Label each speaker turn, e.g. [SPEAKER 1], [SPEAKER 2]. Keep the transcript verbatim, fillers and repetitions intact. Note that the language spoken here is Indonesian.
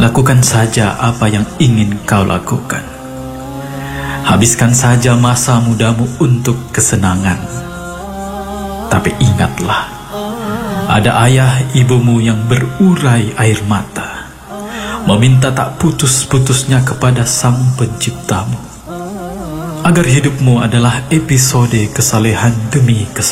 [SPEAKER 1] Lakukan saja apa yang ingin kau lakukan. Habiskan saja masa mudamu untuk kesenangan. Tapi ingatlah, ada ayah ibumu yang berurai air mata, meminta tak putus-putusnya kepada Sang Penciptamu, agar hidupmu adalah episode kesalehan demi kesalehan.